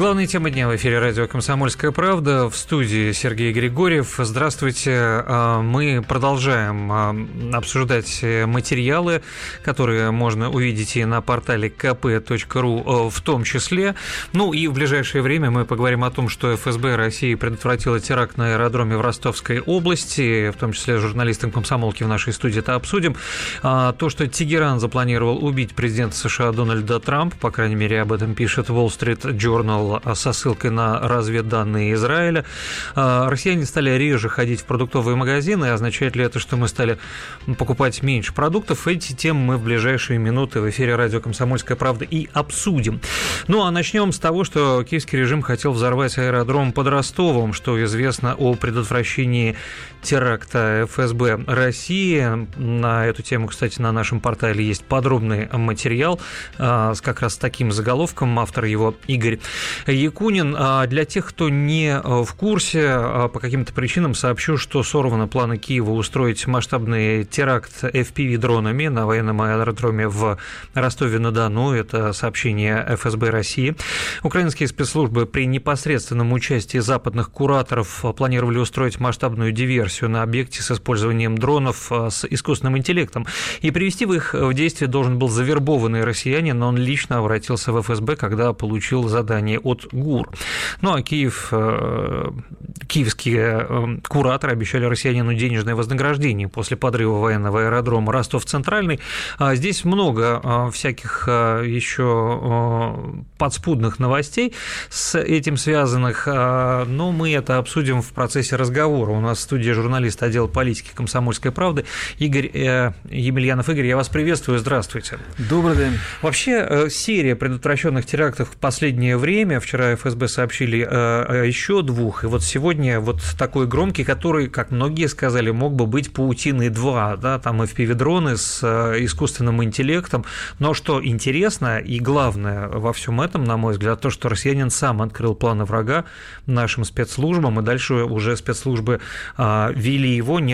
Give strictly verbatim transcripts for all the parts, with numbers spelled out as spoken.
Главные темы дня в эфире радио «Комсомольская правда». В студии Сергей Григорьев. Здравствуйте. Мы продолжаем обсуждать материалы, которые можно увидеть и на портале ка пэ точка ру в том числе. Ну и в ближайшее время мы поговорим о том, что эф эс бэ России предотвратила теракт на аэродроме в Ростовской области. В том числе с журналистом «Комсомолки» в нашей студии это обсудим. То, что Тегеран запланировал убить президента США Дональда Трампа, по крайней мере, об этом пишет Wall Street Journal со ссылкой на разведданные Израиля. Россияне стали реже ходить в продуктовые магазины. Означает ли это, что мы стали покупать меньше продуктов? Эти темы мы в ближайшие минуты в эфире радио «Комсомольская правда» и обсудим. Ну, а начнем с того, что киевский режим хотел взорвать аэродром под Ростовом, что известно о предотвращении теракта эф эс бэ России. На эту тему, кстати, на нашем портале есть подробный материал с как раз таким заголовком. Автор его Игорь Якунин. Для тех, кто не в курсе, по каким-то причинам сообщу, что сорваны планы Киева устроить масштабный теракт эф пи ви-дронами на военном аэродроме в Ростове-на-Дону. Это сообщение эф эс бэ России. Украинские спецслужбы при непосредственном участии западных кураторов планировали устроить масштабную диверсию на объекте с использованием дронов с искусственным интеллектом. И привести в их в действие должен был завербованный россиянин, но он лично обратился в эф эс бэ, когда получил задание от ГУР. Ну а Киев, э, киевские кураторы обещали россиянину денежное вознаграждение после подрыва военного аэродрома Ростов-Центральный. А здесь много всяких еще подспудных новостей с этим связанных, но мы это обсудим в процессе разговора. У нас в студии журналист отдела политики «Комсомольской правды» Игорь э, Емельянов. Игорь, я вас приветствую, здравствуйте. Добрый день. Вообще, серия предотвращенных терактов в последнее время, вчера эф эс бэ сообщили о еще двух, и вот сегодня вот такой громкий, который, как многие сказали, мог бы быть «Паутиной два», да, там эф пи ви-дроны с искусственным интеллектом, но что интересно и главное во всем этом, на мой взгляд, то, что россиянин сам открыл планы врага нашим спецслужбам, и дальше уже спецслужбы вели его, не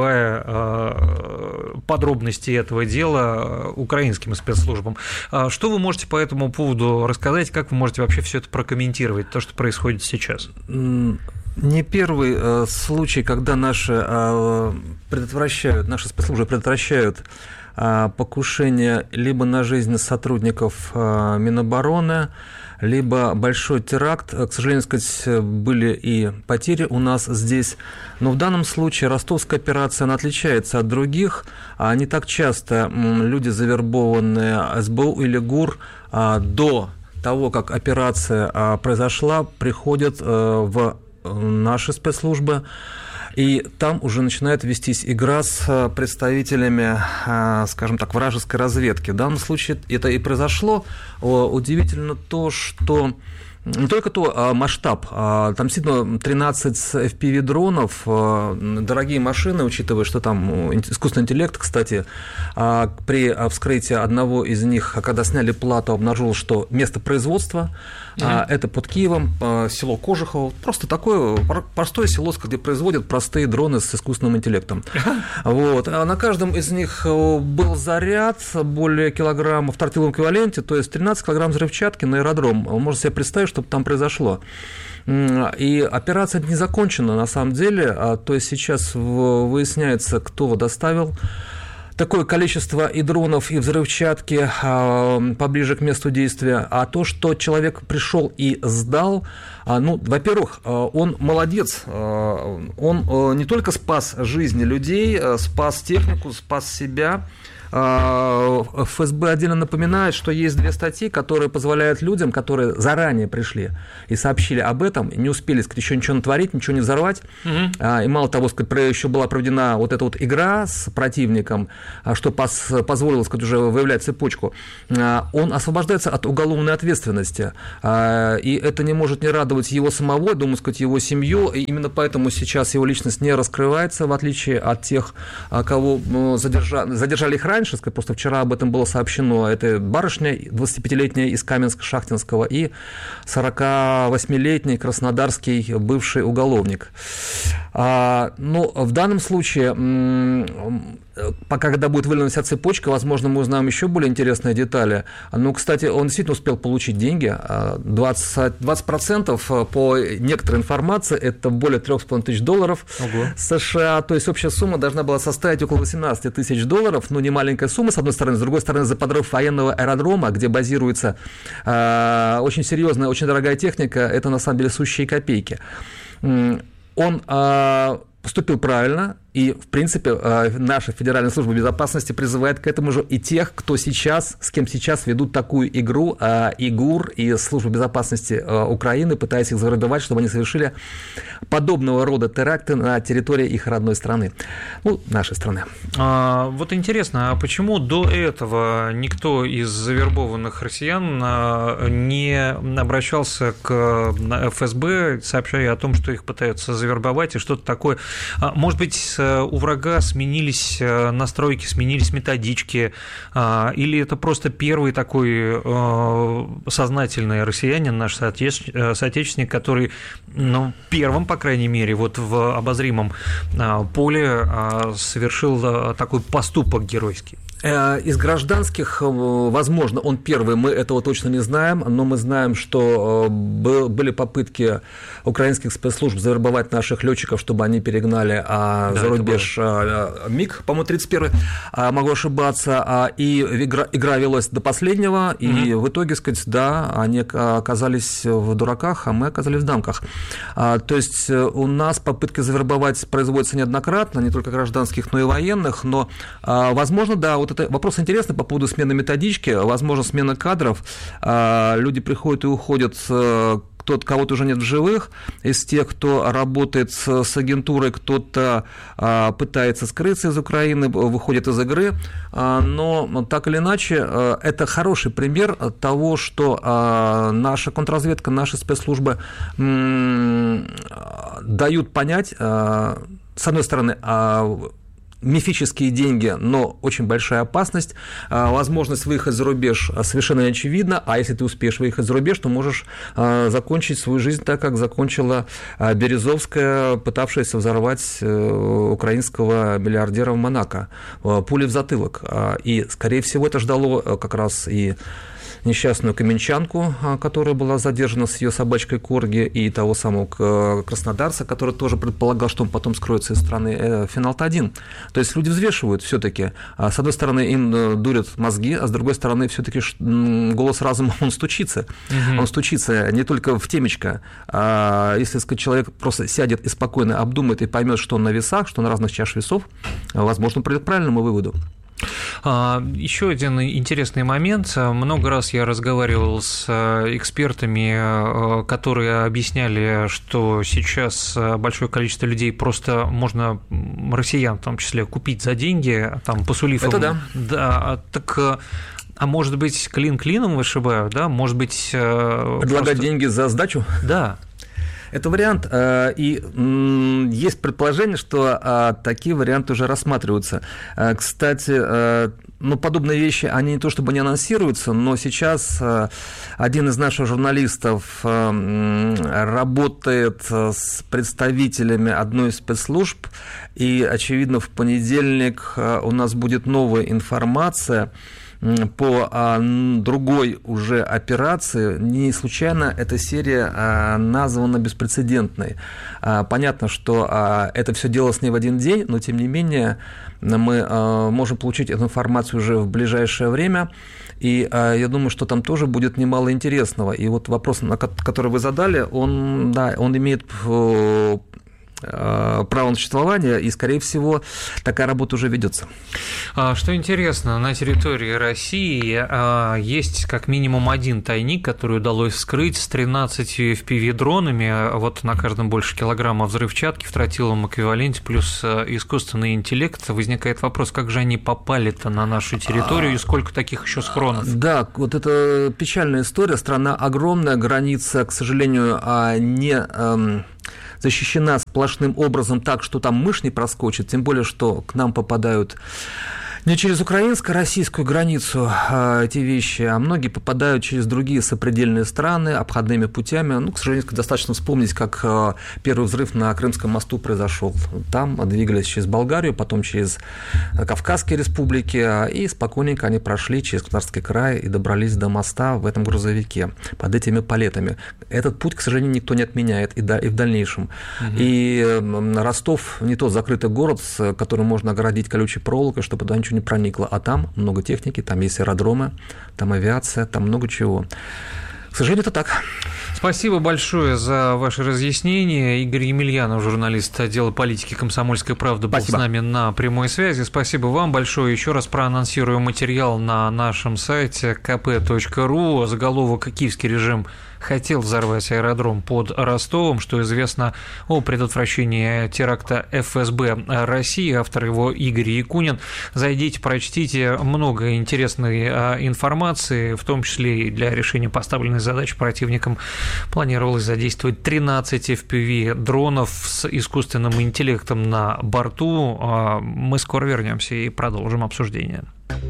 раскрывая подробности этого дела украинским спецслужбам. Что вы можете по этому поводу рассказать, как вы можете вообще все это прокомментировать, то, что происходит сейчас? Не первый э, случай, когда наши э, предотвращают, наши спецслужбы предотвращают э, покушение либо на жизнь сотрудников э, Минобороны, либо большой теракт. К сожалению, сказать, были и потери у нас здесь. Но в данном случае ростовская операция, она отличается от других. Не так часто люди, завербованные эс бэ у или ГУР, до того, как операция произошла, приходят в наши спецслужбы, и там уже начинает вестись игра с представителями, скажем так, вражеской разведки. В данном случае это и произошло. Удивительно то, что не только то, а масштаб. Там действительно тринадцать эф пи ви-дронов, дорогие машины, учитывая, что там искусственный интеллект, кстати, при вскрытии одного из них, когда сняли плату, обнаружил, что место производства mm-hmm. это под Киевом, село Кожухово, просто такое простое село, где производят простые дроны с искусственным интеллектом. Вот. А на каждом из них был заряд более килограмма в тротиловом эквиваленте, то есть тринадцать килограмм взрывчатки на аэродром. Можно себе представить, что там произошло. И операция не закончена на самом деле, то есть сейчас выясняется, кто доставил такое количество и дронов, и взрывчатки поближе к месту действия, а то, что человек пришел и сдал, ну, во-первых, он молодец, он не только спас жизни людей, спас технику, спас себя. эф эс бэ отдельно напоминает, что есть две статьи, которые позволяют людям, которые заранее пришли и сообщили об этом, не успели, сказать, еще ничего натворить, ничего не взорвать, угу. и мало того, сказать, еще была проведена вот эта вот игра с противником, что позволило, сказать, уже выявлять цепочку, он освобождается от уголовной ответственности, и это не может не радовать его самого, думаю, сказать, его семью, и именно поэтому сейчас его личность не раскрывается, в отличие от тех, кого задержали, задержали их ранее, раньше, просто вчера об этом было сообщено. Это барышня двадцатипятилетняя из Каменска-Шахтинского и сорокавосьмилетний краснодарский бывший уголовник. А, ну, в данном случае, пока когда будет выявлена вся цепочка, возможно, мы узнаем еще более интересные детали. Ну, кстати, он действительно успел получить деньги. двадцать, двадцать процентов по некоторой информации это более трех с половиной тысяч долларов. Ого. США. То есть общая сумма должна была составить около восемнадцать тысяч долларов. Ну, не маленькая сумма, с одной стороны. С другой стороны, за подрыв военного аэродрома, где базируется э, очень серьезная, очень дорогая техника, это на самом деле сущие копейки. Он э, поступил правильно. И, в принципе, наша Федеральная служба безопасности призывает к этому же и тех, кто сейчас, с кем сейчас ведут такую игру, и ГУР, и Служба безопасности Украины, пытаясь их завербовать, чтобы они совершили подобного рода теракты на территории их родной страны, ну, нашей страны. А, вот интересно, а почему до этого никто из завербованных россиян не обращался к эф эс бэ, сообщая о том, что их пытаются завербовать и что-то такое? Может быть, у врага сменились настройки, сменились методички, или это просто первый такой сознательный россиянин, наш соотечественник, который, ну, первым, по крайней мере, вот в обозримом поле совершил такой поступок геройский? Из гражданских, возможно, он первый, мы этого точно не знаем, но мы знаем, что были попытки украинских спецслужб завербовать наших летчиков, чтобы они перегнали да, за рубеж МиГ, по-моему, тридцать первый, могу ошибаться, и игра, игра велась до последнего, и угу. в итоге, сказать, да, они оказались в дураках, а мы оказались в дамках. То есть у нас попытки завербовать производятся неоднократно, не только гражданских, но и военных, но, возможно, да, вот это вопрос интересный по поводу смены методички, возможно, смена кадров, люди приходят и уходят, кто-то, кого-то уже нет в живых, из тех, кто работает с, с агентурой, кто-то а, пытается скрыться из Украины, выходит из игры, а, но так или иначе, а, это хороший пример того, что а, наша контрразведка, наши спецслужбы м- дают понять, а, с одной стороны, а, мифические деньги, но очень большая опасность, возможность выехать за рубеж совершенно не очевидна, а если ты успеешь выехать за рубеж, то можешь закончить свою жизнь так, как закончила Березовская, пытавшаяся взорвать украинского миллиардера в Монако, пулей в затылок. И, скорее всего, это ждало как раз и несчастную каменчанку, которая была задержана с ее собачкой Корги, и того самого краснодарца, который тоже предполагал, что он потом скроется из страны, Финалт один. То есть люди взвешивают все-таки. С одной стороны, им дурят мозги, а с другой стороны, все-таки голос разума, он стучится. Угу. Он стучится не только в темечко. А если, сказать, человек просто сядет и спокойно обдумает и поймет, что он на весах, что на разных чаш весов, возможно, придет к правильному выводу. Еще один интересный момент. Много раз я разговаривал с экспертами, которые объясняли, что сейчас большое количество людей просто можно, россиян в том числе, купить за деньги, там, посулив им. Это да. Да, так... А может быть, клин клином вышибают, да? Может быть... Предлагать просто... деньги за сдачу? Да. Это вариант, и есть предположение, что такие варианты уже рассматриваются. Кстати, ну, подобные вещи, они не то чтобы не анонсируются, но сейчас один из наших журналистов работает с представителями одной из спецслужб, и, очевидно, в понедельник у нас будет новая информация по а, другой уже операции. Не случайно эта серия а, названа беспрецедентной. А, понятно, что а, это все делалось не в один день, но тем не менее мы а, можем получить эту информацию уже в ближайшее время. И а, я думаю, что там тоже будет немало интересного. И вот вопрос, который вы задали, он, да, он имеет право на существование, и, скорее всего, такая работа уже ведется. Что интересно, на территории России есть как минимум один тайник, который удалось вскрыть с тринадцатью эф пи ви-дронами, вот на каждом больше килограмма взрывчатки в тротиловом эквиваленте, плюс искусственный интеллект. Возникает вопрос, как же они попали-то на нашу территорию, и сколько таких еще схронов? Да, вот это печальная история. Страна огромная, граница, к сожалению, не... защищена сплошным образом так, что там мышь не проскочит, тем более, что к нам попадают Не через украинско-российскую границу а, эти вещи, а многие попадают через другие сопредельные страны, обходными путями. Ну, к сожалению, достаточно вспомнить, как а, первый взрыв на Крымском мосту произошел. Там двигались через Болгарию, потом через Кавказские республики, а, и спокойненько они прошли через Краснодарский край и добрались до моста в этом грузовике под этими палетами. Этот путь, к сожалению, никто не отменяет и, да, и в дальнейшем. Угу. И Ростов не тот закрытый город, который можно огородить колючей проволокой, чтобы туда ничего не проникло, а там много техники, там есть аэродромы, там авиация, там много чего. К сожалению, это так. Спасибо большое за ваши разъяснения. Игорь Емельянов, журналист отдела политики «Комсомольской правды», был Спасибо. С нами на прямой связи. Спасибо вам большое. Еще раз проанонсирую материал на нашем сайте ка пэ точка ру. Заголовок «Киевский режим хотел взорвать аэродром под Ростовом», что известно о предотвращении теракта эф эс бэ России. Автор его Игорь Якунин. Зайдите, прочтите, много интересной информации, в том числе и для решения поставленной задачи противникам планировалось задействовать тринадцать эф пи ви-дронов с искусственным интеллектом на борту. Мы скоро вернемся и продолжим обсуждение.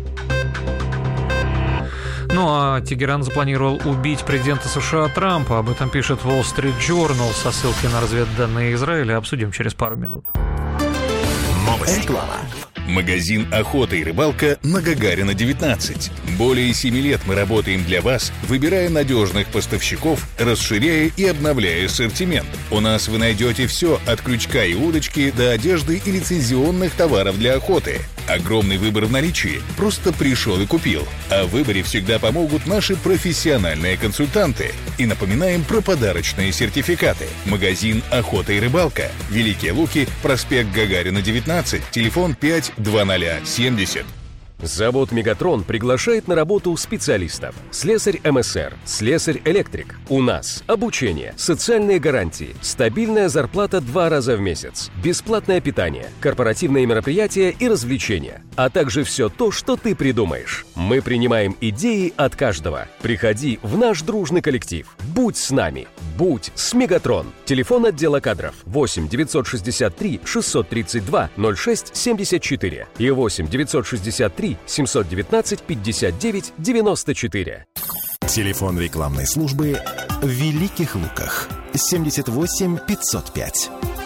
Ну а Тегеран запланировал убить президента США Трампа. Об этом пишет Wall Street Journal со ссылкой на разведданные Израиля. Обсудим через пару минут. Новости. Магазин «Охота и рыбалка» на Гагарина, девятнадцать. Более семи лет мы работаем для вас, выбирая надежных поставщиков, расширяя и обновляя ассортимент. У нас вы найдете все от крючка и удочки до одежды и лицензионных товаров для охоты. Огромный выбор в наличии. Просто пришел и купил. А в выборе всегда помогут наши профессиональные консультанты. И напоминаем про подарочные сертификаты. Магазин «Охота и рыбалка». Великие Луки, проспект Гагарина, девятнадцать, телефон пять два ноль семьдесят. Завод «Мегатрон» приглашает на работу специалистов. Слесарь эм эс эр, слесарь-электрик. У нас обучение, социальные гарантии, стабильная зарплата два раза в месяц, бесплатное питание, корпоративные мероприятия и развлечения, а также все то, что ты придумаешь. Мы принимаем идеи от каждого. Приходи в наш дружный коллектив. Будь с нами. Будь с «Мегатрон». Телефон отдела кадров восемь девятьсот шестьдесят три шестьсот тридцать два ноль шесть семьдесят четыре и восемь девятьсот шестьдесят три семьсот девятнадцать пятьдесят девять девяносто четыре. Телефон рекламной службы в Великих Луках семьдесят восемь пятьсот пять.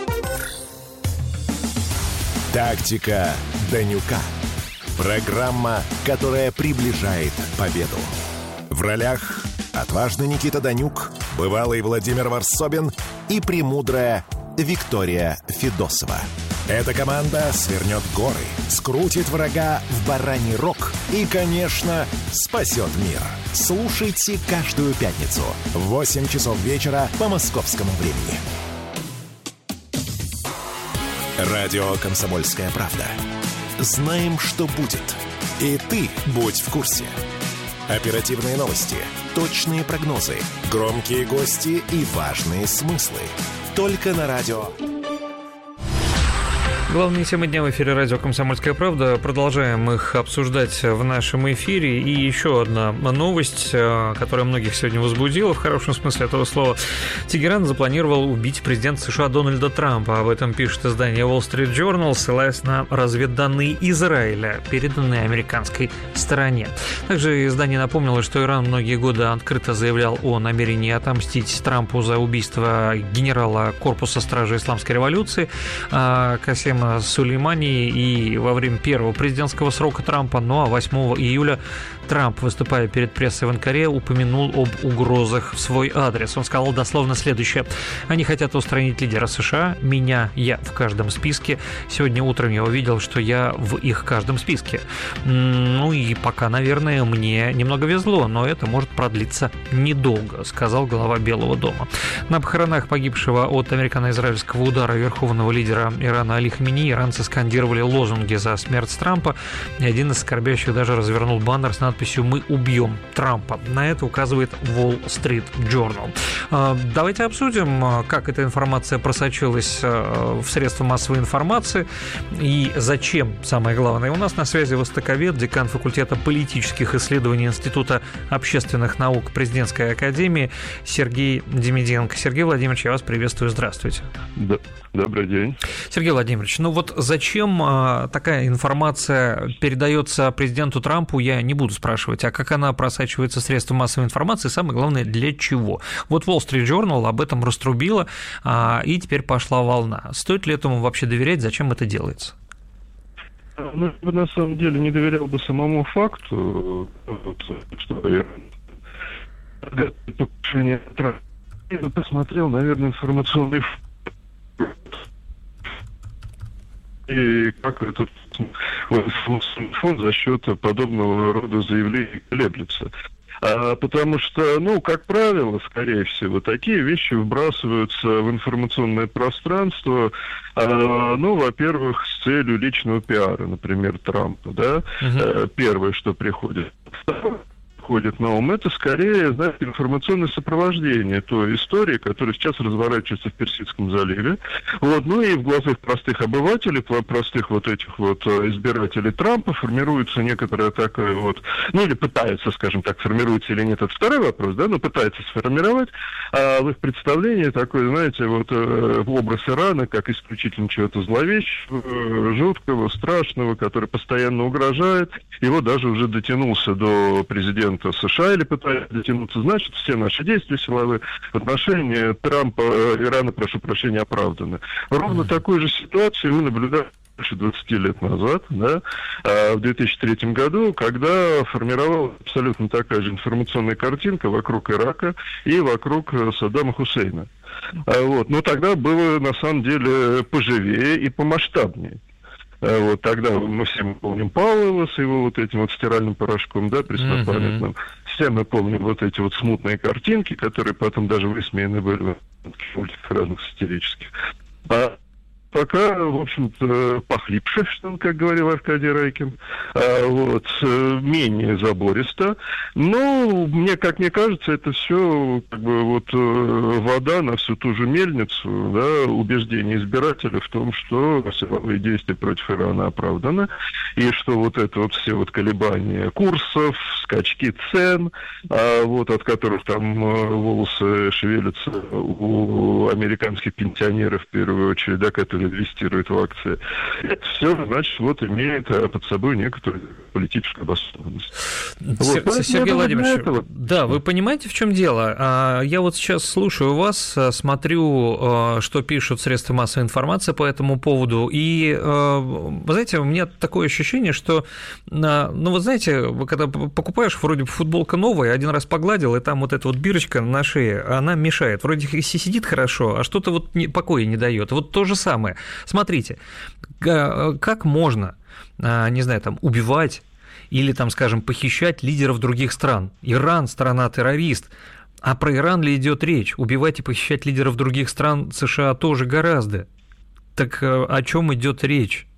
Тактика Данюка. Программа, которая приближает победу. В ролях отважный Никита Данюк, бывалый Владимир Варсобин и премудрая Виктория Федосова. Эта команда свернет горы, скрутит врага в бараний рог и, конечно, спасет мир. Слушайте каждую пятницу в восемь часов вечера по московскому времени. Радио «Комсомольская правда». Знаем, что будет. И ты будь в курсе. Оперативные новости, точные прогнозы, громкие гости и важные смыслы. Только на радио. Главные темы дня в эфире радио «Комсомольская правда». Продолжаем их обсуждать в нашем эфире. И еще одна новость, которая многих сегодня возбудила, в хорошем смысле этого слова. Тегеран запланировал убить президента США Дональда Трампа. Об этом пишет издание Wall Street Journal, ссылаясь на разведданные Израиля, переданные американской стороне. Также издание напомнило, что Иран многие годы открыто заявлял о намерении отомстить Трампу за убийство генерала корпуса стражи исламской революции Касема Сулеймани и во время первого президентского срока Трампа. Ну а восьмого июля Трамп, выступая перед прессой в Анкаре, упомянул об угрозах в свой адрес. Он сказал дословно следующее: «Они хотят устранить лидера США, меня, я в каждом списке. Сегодня утром я увидел, что я в их каждом списке. Ну и пока, наверное, мне немного везло, но это может продлиться недолго», сказал глава Белого дома. На похоронах погибшего от американо-израильского удара верховного лидера Ирана Али Хаменеи иранцы скандировали лозунги за смерть Трампа, и один из скорбящих даже развернул баннер с надписью надписью «Мы убьем Трампа». На это указывает Wall Street Journal. Давайте обсудим, как эта информация просочилась в средства массовой информации и зачем, самое главное. У нас на связи востоковед, декан факультета политических исследований Института общественных наук Президентской академии Сергей Демиденко. Сергей Владимирович, я вас приветствую. Здравствуйте. Да. Добрый день. Сергей Владимирович, ну вот зачем а, такая информация передается президенту Трампу, я не буду спрашивать, а как она просачивается в средства массовой информации, самое главное, для чего? Вот Wall Street Journal об этом раструбила, а, и теперь пошла волна. Стоит ли этому вообще доверять, зачем это делается? Ну, я на самом деле не доверял бы самому факту, что покушение Трампа. Я посмотрел, наверное, информационный и как этот фонд за счет подобного рода заявлений колеблется. А, потому что, ну, как правило, скорее всего, такие вещи вбрасываются в информационное пространство, а, ну, во-первых, с целью личного пиара, например, Трампа, да, uh-huh. Первое, что приходит. Ходит на ум, это скорее, знаете, информационное сопровождение той истории, которая сейчас разворачивается в Персидском заливе. Вот, ну и в глазах простых обывателей, простых вот этих вот избирателей Трампа формируется некоторая такая вот, ну или пытается, скажем так, формируется или нет, это второй вопрос, да, но пытается сформировать а в их представлении такой, знаете, вот образ Ирана как исключительно чего-то зловещего, жуткого, страшного, который постоянно угрожает. Его даже уже дотянулся до президента США или пытаются дотянуться, значит, все наши действия силовые в отношении Трампа, Ирана, прошу прощения, оправданы. Ровно mm-hmm. такую же ситуацию мы наблюдали больше двадцати лет назад, да, в две тысячи третьем году, когда формировалась абсолютно такая же информационная картинка вокруг Ирака и вокруг Саддама Хусейна. Вот. Но тогда было, на самом деле, поживее и помасштабнее. Вот тогда мы все помним Пауэлла с его вот этим вот стиральным порошком, да, преснопамятным. Mm-hmm. Все мы помним вот эти вот смутные картинки, которые потом даже высмеяны были в мультиках разных сатирических. А пока, в общем-то, похлипше, что, как говорил Аркадий Райкин, а, вот, менее забористо. Но, мне, как мне кажется, это все как бы вот вода на всю ту же мельницу, да, убеждение избирателя в том, что силовые действия против Ирана оправданы, и что вот это вот все вот колебания курсов, скачки цен, а, вот, от которых там волосы шевелятся у американских пенсионеров, в первую очередь, да, которые инвестирует в акции. Это все, значит, вот имеет под собой некоторую политическую обоснованность. Сер- вот, Сергей Владимирович, этого... да, вы понимаете, в чем дело? Я вот сейчас слушаю вас, смотрю, что пишут средства массовой информации по этому поводу, и, вы знаете, у меня такое ощущение, что, ну, вы знаете, когда покупаешь, вроде бы футболка новая, один раз погладил, и там вот эта вот бирочка на шее, она мешает. Вроде сидит хорошо, а что-то вот покоя не дает. Вот то же самое. Смотрите, как можно, не знаю, там, убивать или, там, скажем, похищать лидеров других стран? Иран – страна-террорист, а про Иран ли идет речь? Убивать и похищать лидеров других стран США тоже гораздо. Так о чем идет речь?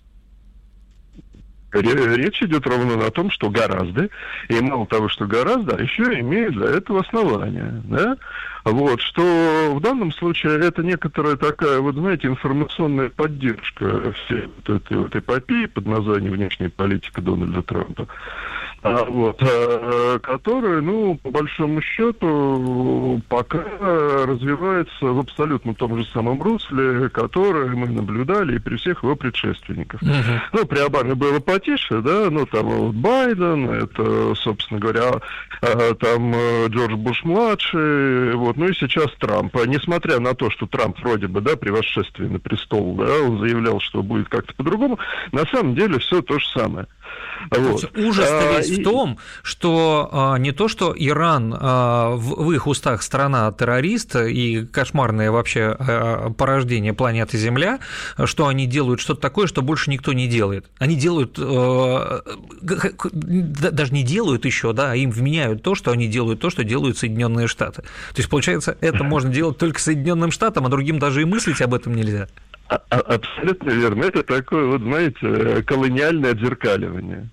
Речь идет ровно на том, что гораздо, и мало того, что гораздо, а еще имеет для этого основания, да? Вот, что в данном случае это некоторая такая, вот знаете, информационная поддержка всей вот этой вот эпопеи под названием «Внешняя политика Дональда Трампа», а, вот, а, которая, ну, по большому счету, пока развивается в абсолютно том же самом русле, которое мы наблюдали и при всех его предшественниках. Uh-huh. Ну, при Обаме было потише, да, ну, там вот Байден, это, собственно говоря, там Джордж Буш-младший, вот, ну и сейчас Трамп. Несмотря на то, что Трамп вроде бы, да, при восшествии на престол, да, он заявлял, что будет как-то по-другому, на самом деле все то же самое. Вот. Ужас-то весь а, в том, что а, не то, что Иран а, в, в их устах страна-террорист и кошмарное вообще а, порождение планеты Земля, что они делают что-то такое, что больше никто не делает. Они делают, а, даже не делают еще, да, а им вменяют то, что они делают то, что делают Соединенные Штаты. То есть, получается, это можно делать только Соединенным Штатам, а другим даже и мыслить об этом нельзя. Абсолютно верно. Это такое, вот знаете, колониальное отзеркаливание.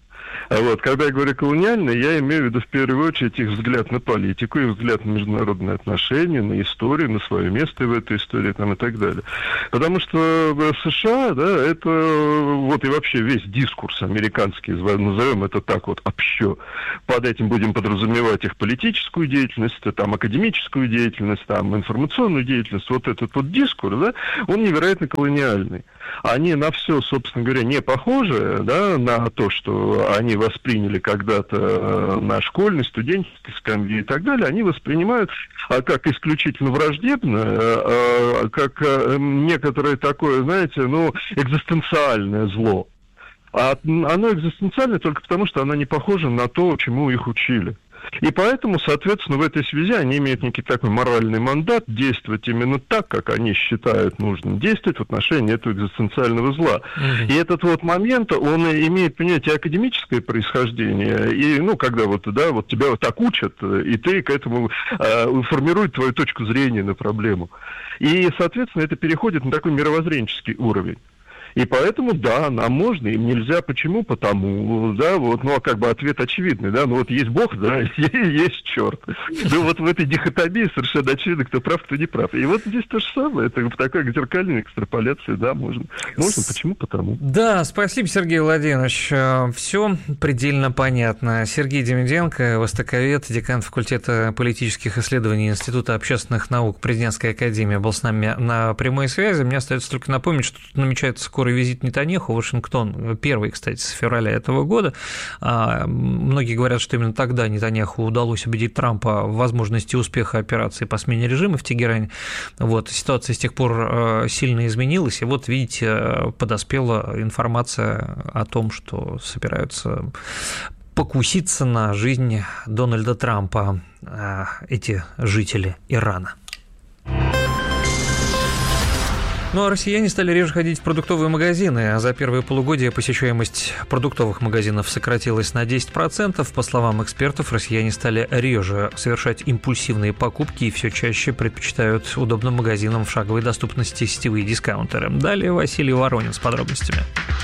Вот, когда я говорю колониальный, я имею в виду в первую очередь их взгляд на политику, их взгляд на международные отношения, на историю, на свое место в этой истории там, и так далее. Потому что США, да, это вот и вообще весь дискурс американский, назовем это так вот, общо. Под этим будем подразумевать их политическую деятельность, там, академическую деятельность, там, информационную деятельность. Вот этот вот дискурс, да, он невероятно колониальный. Они на все, собственно говоря, не похожи, да, на то, что они восприняли когда-то на школьной, студенческой скамье и так далее, они воспринимают как исключительно враждебное, как некоторое такое, знаете, ну, экзистенциальное зло. А оно экзистенциальное только потому, что оно не похоже на то, чему их учили. И поэтому, соответственно, в этой связи они имеют некий такой моральный мандат действовать именно так, как они считают нужным действовать в отношении этого экзистенциального зла. Mm-hmm. И этот вот момент, он имеет, понимаете, академическое происхождение, и, ну, когда вот, да, вот тебя вот так учат, и ты к этому э, формирует твою точку зрения на проблему. И, соответственно, это переходит на такой мировоззренческий уровень. И поэтому, да, нам можно, им нельзя. Почему? Потому, да, вот, ну, а как бы ответ очевидный, да, ну, вот есть Бог, да, есть черт. Ну, вот в этой дихотомии совершенно очевидно, кто прав, кто не прав. И вот здесь то же самое, это такая зеркальная экстраполяция, да, можно. Можно, почему? Потому. Да, спасибо, Сергей Владимирович. Все предельно понятно. Сергей Демиденко, востоковед, декан факультета политических исследований Института общественных наук Президентской академии, был с нами на прямой связи. Мне остается только напомнить, что тут намечается скоро визит Нетаньяху в Вашингтон, первый, кстати, с февраля этого года. Многие говорят, что именно тогда Нетаньяху удалось убедить Трампа в возможности успеха операции по смене режима в Тегеране. Вот. Ситуация с тех пор сильно изменилась, и вот, видите, подоспела информация о том, что собираются покуситься на жизнь Дональда Трампа эти жители Ирана. Ну а россияне стали реже ходить в продуктовые магазины. За первое полугодие посещаемость продуктовых магазинов сократилась на десять процентов. По словам экспертов, россияне стали реже совершать импульсивные покупки и все чаще предпочитают удобным магазинам в шаговой доступности сетевые дискаунтеры. Далее Василий Воронин с подробностями.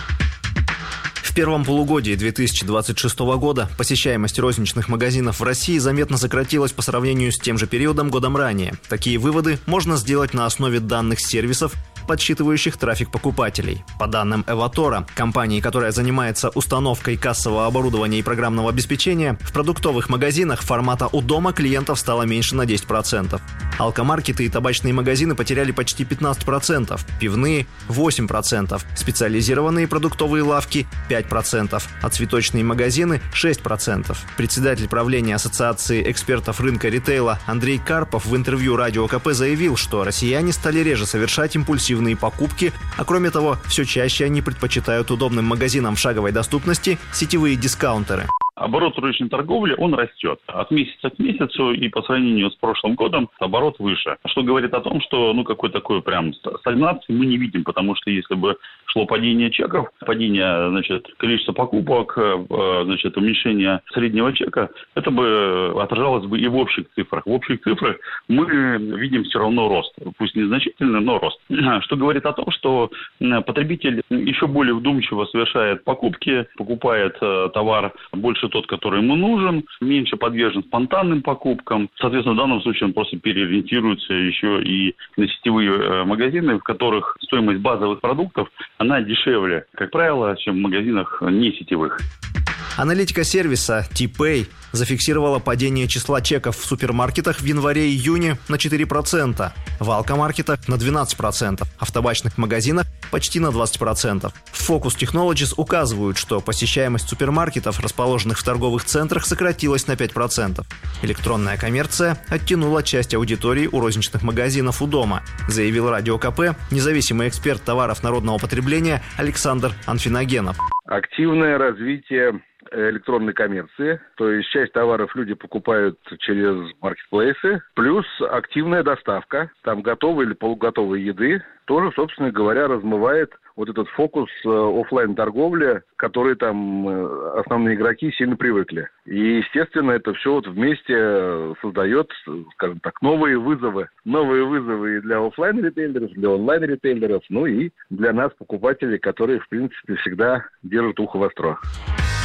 В первом полугодии две тысячи двадцать шестого года посещаемость розничных магазинов в России заметно сократилась по сравнению с тем же периодом годом ранее. Такие выводы можно сделать на основе данных сервисов, подсчитывающих трафик покупателей. По данным Эватора, компании, которая занимается установкой кассового оборудования и программного обеспечения, в продуктовых магазинах формата у дома клиентов стало меньше на десять процентов. Алкомаркеты и табачные магазины потеряли почти пятнадцать процентов, пивные – восемь процентов, специализированные продуктовые лавки – пять процентов, а цветочные магазины – шесть процентов. Председатель правления Ассоциации экспертов рынка ритейла Андрей Карпов в интервью Радио КП заявил, что россияне стали реже совершать импульсивные покупки, а кроме того, все чаще они предпочитают удобным магазинам в шаговой доступности сетевые дискаунтеры. Оборот розничной торговли, он растет. От месяца к месяцу и по сравнению с прошлым годом оборот выше. Что говорит о том, что ну какой такой прям стагнации мы не видим, потому что если бы шло падение чеков, падение, значит, количества покупок, значит, уменьшение среднего чека, это бы отражалось бы и в общих цифрах. В общих цифрах мы видим все равно рост, пусть незначительный, но рост. Что говорит о том, что потребитель еще более вдумчиво совершает покупки, покупает товар больше тот, который ему нужен, меньше подвержен спонтанным покупкам. Соответственно, в данном случае он просто переориентируется еще и на сетевые магазины, в которых стоимость базовых продуктов, она дешевле, как правило, чем в магазинах не сетевых. Аналитика сервиса T-Pay зафиксировала падение числа чеков в супермаркетах в январе-июне на четыре процента, в алкомаркетах на двенадцать процентов, а в табачных магазинах почти на двадцать процентов. Focus Technologies указывают, что посещаемость супермаркетов, расположенных в торговых центрах, сократилась на пять процентов. Электронная коммерция оттянула часть аудитории у розничных магазинов у дома, заявил Радио КП независимый эксперт товаров народного потребления Александр Анфиногенов. Активное развитие электронной коммерции, то есть часть товаров люди покупают через маркетплейсы, плюс активная доставка, там готовой или полуготовой еды, тоже, собственно говоря, размывает вот этот фокус офлайн-торговли, к которой там основные игроки сильно привыкли. И, естественно, это все вот вместе создает, скажем так, новые вызовы. Новые вызовы и для офлайн-ритейлеров, для онлайн-ритейлеров, ну и для нас, покупателей, которые, в принципе, всегда держат ухо востро.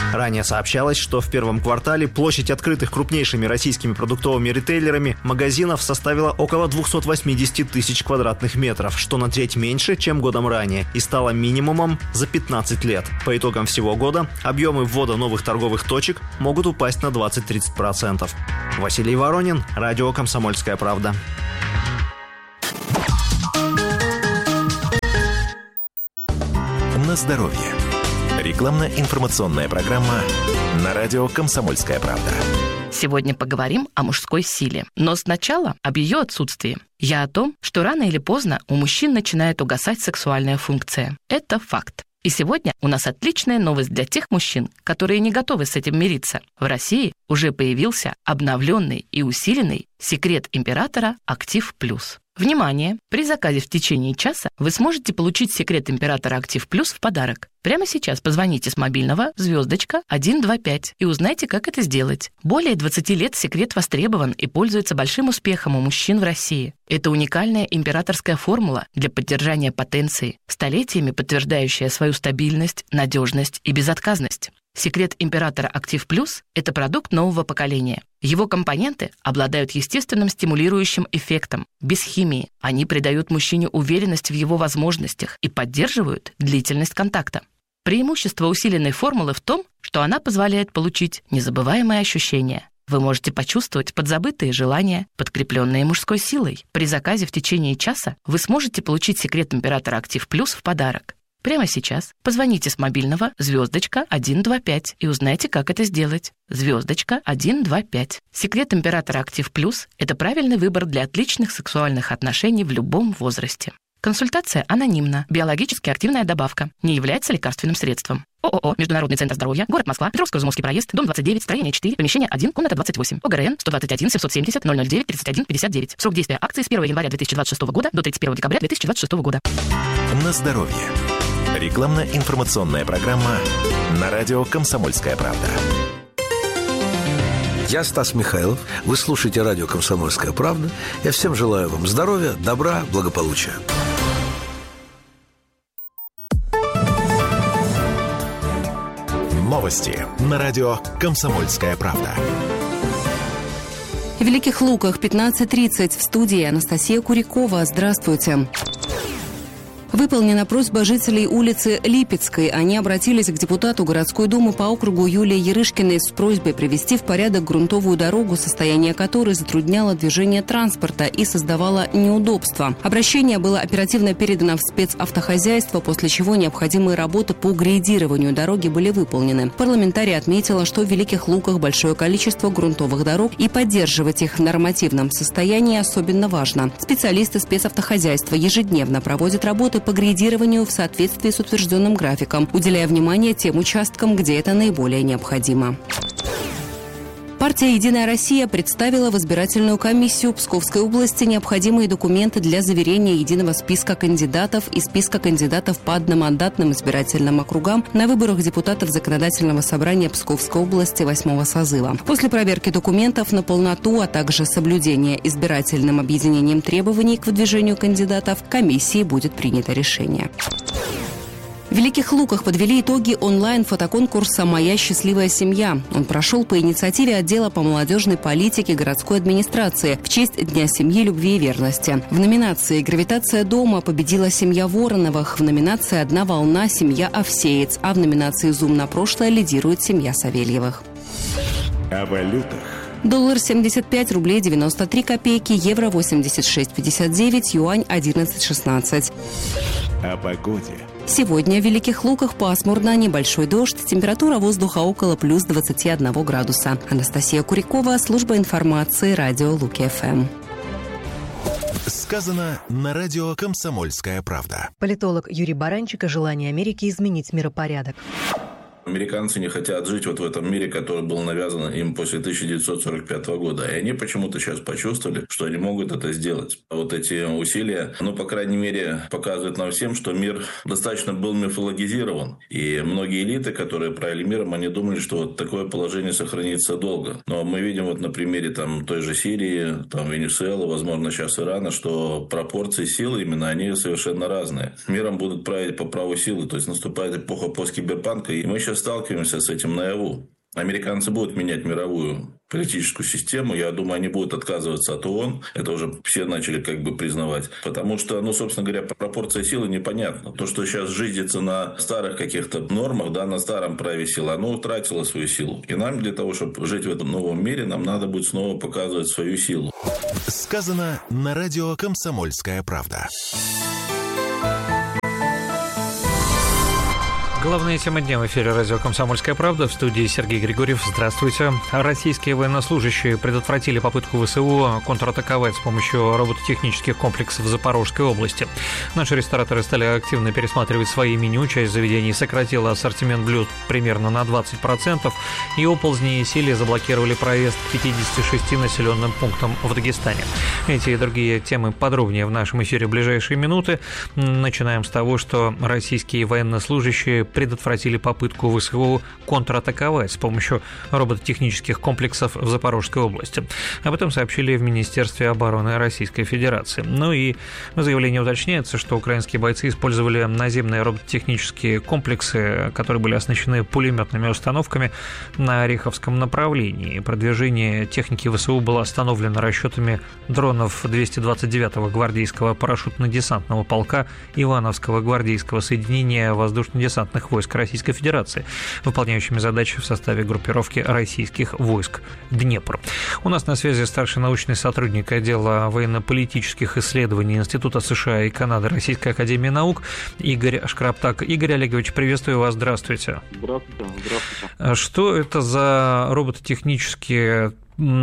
Ранее сообщалось, что в первом квартале площадь открытых крупнейшими российскими продуктовыми ритейлерами магазинов составила около двести восемьдесят тысяч квадратных метров, что на треть меньше, чем годом ранее, и стало минимумом за пятнадцать лет. По итогам всего года объемы ввода новых торговых точек могут упасть на двадцать-тридцать процентов. Василий Воронин, радио «Комсомольская правда». На здоровье. Рекламно-информационная программа на радио «Комсомольская правда». Сегодня поговорим о мужской силе. Но сначала об ее отсутствии. Я о том, что рано или поздно у мужчин начинает угасать сексуальная функция. Это факт. И сегодня у нас отличная новость для тех мужчин, которые не готовы с этим мириться. В России уже появился обновленный и усиленный секрет императора Актив Плюс. Внимание! При заказе в течение часа вы сможете получить секрет императора Актив Плюс в подарок. Прямо сейчас позвоните с мобильного звездочка сто двадцать пять и узнайте, как это сделать. Более двадцати лет секрет востребован и пользуется большим успехом у мужчин в России. Это уникальная императорская формула для поддержания потенции, столетиями подтверждающая свою стабильность, надежность и безотказность. Секрет императора Актив Плюс – это продукт нового поколения. Его компоненты обладают естественным стимулирующим эффектом, без химии. Они придают мужчине уверенность в его возможностях и поддерживают длительность контакта. Преимущество усиленной формулы в том, что она позволяет получить незабываемые ощущения. Вы можете почувствовать подзабытые желания, подкрепленные мужской силой. При заказе в течение часа вы сможете получить секрет императора Актив Плюс в подарок. Прямо сейчас позвоните с мобильного звездочка сто двадцать пять и узнайте, как это сделать. Звездочка сто двадцать пять. Секрет императора Актив Плюс – это правильный выбор для отличных сексуальных отношений в любом возрасте. Консультация анонимна. Биологически активная добавка. Не является лекарственным средством. ООО «Международный центр здоровья», город Москва, Петровско-Изумовский проезд, дом двадцать девять, строение четыре, помещение один, комната двадцать восемь. ОГРН сто двадцать один семьсот семьдесят ноль ноль девять тридцать один пятьдесят девять. Срок действия акции с первого января две тысячи двадцать шестого года до тридцать первого декабря две тысячи двадцать шестого года. На здоровье. Рекламно-информационная программа на радио «Комсомольская правда». Я Стас Михайлов. Вы слушаете радио «Комсомольская правда». Я всем желаю вам здоровья, добра, благополучия. Новости на радио «Комсомольская правда». В Великих Луках пятнадцать тридцать. В студии Анастасия Курякова. Здравствуйте. Выполнена просьба жителей улицы Липецкой. Они обратились к депутату городской думы по округу Юлии Ярышкиной с просьбой привести в порядок грунтовую дорогу, состояние которой затрудняло движение транспорта и создавало неудобства. Обращение было оперативно передано в спецавтохозяйство, после чего необходимые работы по грейдированию дороги были выполнены. Парламентарий отметила, что в Великих Луках большое количество грунтовых дорог, и поддерживать их в нормативном состоянии особенно важно. Специалисты спецавтохозяйства ежедневно проводят работы по грейдированию в соответствии с утвержденным графиком, уделяя внимание тем участкам, где это наиболее необходимо. Партия «Единая Россия» представила в избирательную комиссию Псковской области необходимые документы для заверения единого списка кандидатов и списка кандидатов по одномандатным избирательным округам на выборах депутатов Законодательного собрания Псковской области восьмого созыва. После проверки документов на полноту, а также соблюдения избирательным объединением требований к выдвижению кандидатов, комиссией будет принято решение. В Великих Луках подвели итоги онлайн-фотоконкурса «Моя счастливая семья». Он прошел по инициативе отдела по молодежной политике городской администрации в честь Дня семьи, любви и верности. В номинации «Гравитация дома» победила семья Вороновых, в номинации «Одна волна» семья Овсеец, а в номинации «Зум на прошлое» лидирует семья Савельевых. О валютах. Доллар семьдесят пять рублей девяносто три копейки, евро восемьдесят шесть пятьдесят девять, юань одиннадцать шестнадцать. О погоде. Сегодня в Великих Луках пасмурно, небольшой дождь, температура воздуха около плюс двадцати одного градуса. Анастасия Курякова, служба информации, радио Луки-ФМ. Сказано на радио «Комсомольская правда». Политолог Юрий Баранчик о желании Америки изменить миропорядок. Американцы не хотят жить вот в этом мире, который был навязан им после тысяча девятьсот сорок пятого года. И они почему-то сейчас почувствовали, что они могут это сделать. Вот эти усилия, ну, по крайней мере, показывают нам всем, что мир достаточно был мифологизирован. И многие элиты, которые правили миром, они думали, что вот такое положение сохранится долго. Но мы видим вот на примере там, той же Сирии, там, Венесуэлы, возможно, сейчас Ирана, что пропорции силы именно, они совершенно разные. Миром будут править по праву силы. То есть наступает эпоха посткиберпанка. И мы сейчас сейчас сталкиваемся с этим наяву. Американцы будут менять мировую политическую систему. Я думаю, они будут отказываться от ООН. Это уже все начали как бы признавать. Потому что, ну, собственно говоря, пропорция силы непонятна. То, что сейчас жизнится на старых каких-то нормах, да, на старом праве силы, оно утратило свою силу. И нам для того, чтобы жить в этом новом мире, нам надо будет снова показывать свою силу. Сказано на радио «Комсомольская правда». Главная тема дня в эфире радио «Комсомольская правда». В студии Сергей Григорьев. Здравствуйте. Российские военнослужащие предотвратили попытку ВСУ контратаковать с помощью робототехнических комплексов в Запорожской области. Наши рестораторы стали активно пересматривать свои меню. Часть заведений сократила ассортимент блюд примерно на двадцать процентов. И оползни и силе заблокировали проезд к пятидесяти шести населенным пунктам в Дагестане. Эти и другие темы подробнее в нашем эфире в ближайшие минуты. Начинаем с того, что российские военнослужащие предотвратили попытку ВСУ контратаковать с помощью робототехнических комплексов в Запорожской области. Об этом сообщили в Министерстве обороны Российской Федерации. Ну и в заявлении уточняется, что украинские бойцы использовали наземные робототехнические комплексы, которые были оснащены пулеметными установками на Ореховском направлении. Продвижение техники ВСУ было остановлено расчетами дронов двести двадцать девятого гвардейского парашютно-десантного полка Ивановского гвардейского соединения воздушно-десантных войск Российской Федерации, выполняющими задачи в составе группировки российских войск «Днепр». У нас на связи старший научный сотрудник отдела военно-политических исследований Института США и Канады Российской академии наук Игорь Шкраптак. Игорь Олегович, приветствую вас, здравствуйте. Здравствуйте, здравствуйте. Что это за робототехнические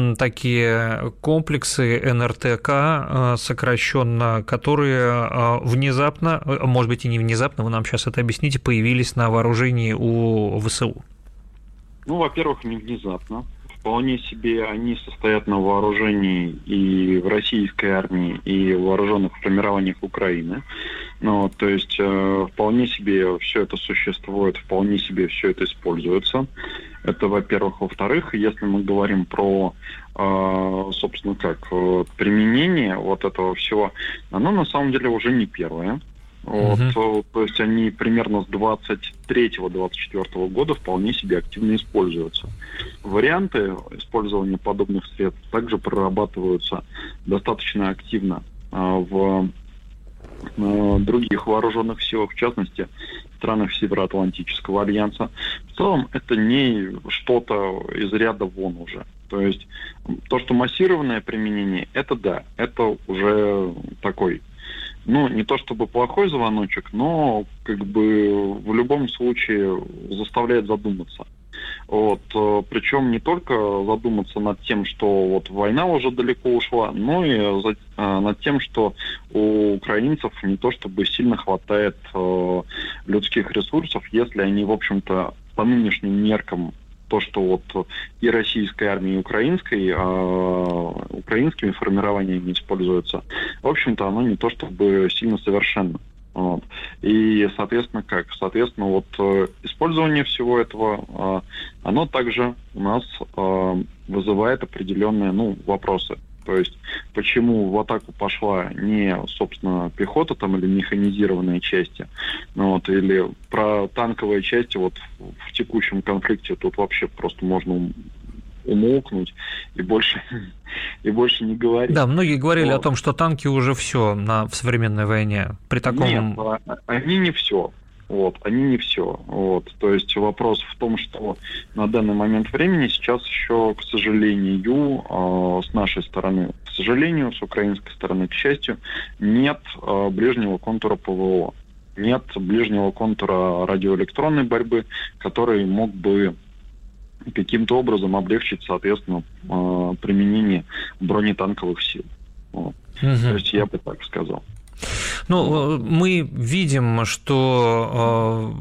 такие комплексы эн эр тэ ка, сокращенно, которые внезапно, может быть и не внезапно, вы нам сейчас это объясните, появились на вооружении у ВСУ? Ну, во-первых, не внезапно. Вполне себе они состоят на вооружении и в российской армии, и в вооруженных формированиях Украины. Ну, то есть э, вполне себе все это существует, вполне себе все это используется. Это, во-первых. Во-вторых, если мы говорим про, э, собственно, как э, применение вот этого всего, оно на самом деле уже не первое. Вот, uh-huh. То есть они примерно с двадцать третьего — двадцать четвёртого года вполне себе активно используются. Варианты использования подобных средств также прорабатываются достаточно активно а, в а, других вооруженных силах, в частности, в странах Североатлантического альянса. В целом это не что-то из ряда вон уже. То есть то, что массированное применение, это да, это уже такой... Ну, не то чтобы плохой звоночек, но как бы в любом случае заставляет задуматься. Вот, причем не только задуматься над тем, что вот война уже далеко ушла, но и за, над тем, что у украинцев не то чтобы сильно хватает э, людских ресурсов, если они, в общем-то, по нынешним меркам, то, что вот и российской армией, и украинской, а украинскими формированиями используется, в общем-то, оно не то чтобы сильно совершенно. Вот. И, соответственно, как? Соответственно, вот использование всего этого, оно также у нас вызывает определенные, ну, вопросы. То есть, почему в атаку пошла не, собственно, пехота там или механизированные части, вот, или про танковые части вот в текущем конфликте тут вообще просто можно умолкнуть и больше, и больше не говорить. Да, многие говорили вот. О том, что танки уже все на, в современной войне. При таком... Нет, они не все. Вот, они не все. Вот. То есть вопрос в том, что на данный момент времени сейчас еще, к сожалению, э, с нашей стороны, к сожалению, с украинской стороны, к счастью, нет э, ближнего контура ПВО. Нет ближнего контура радиоэлектронной борьбы, который мог бы каким-то образом облегчить, соответственно, э, применение бронетанковых сил. Вот. Угу. То есть я бы так сказал. Ну, мы видим, что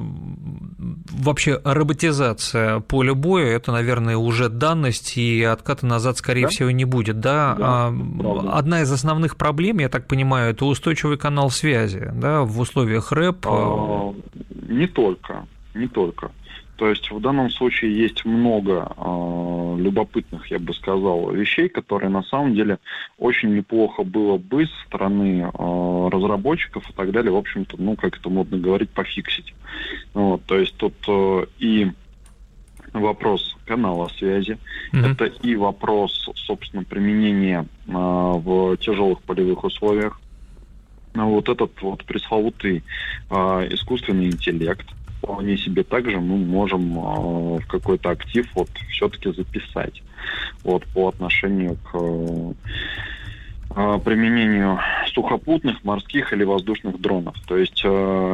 э, вообще роботизация поля боя – это, наверное, уже данность, и отката назад, скорее да? всего, не будет, да? да а, одна из основных проблем, я так понимаю, это устойчивый канал связи, да, в условиях рэп? А, не только, не только. То есть в данном случае есть много э, любопытных, я бы сказал, вещей, которые на самом деле очень неплохо было бы со стороны э, разработчиков и так далее, в общем-то, ну, как это модно говорить, пофиксить. Вот, то есть тут э, и вопрос канала связи, mm-hmm. это и вопрос, собственно, применения э, в тяжелых полевых условиях. Вот этот вот пресловутый э, искусственный интеллект, вполне себе также мы можем э, в какой-то актив вот все-таки записать вот по отношению к э, применению сухопутных, морских или воздушных дронов. То есть э,